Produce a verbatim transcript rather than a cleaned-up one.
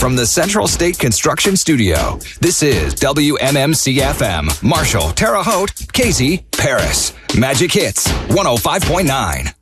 From the Central State Construction Studio, this is W M M C F M, Marshall, Terre Haute, Casey, Paris. Magic Hits, one oh five point nine.